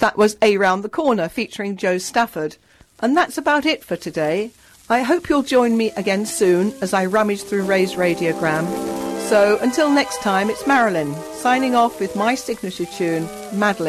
That was A Round the Corner featuring Joe Stafford. And that's about it for today. I hope you'll join me again soon as I rummage through Ray's radiogram. So until next time, it's Marilyn signing off with my signature tune, Madeline.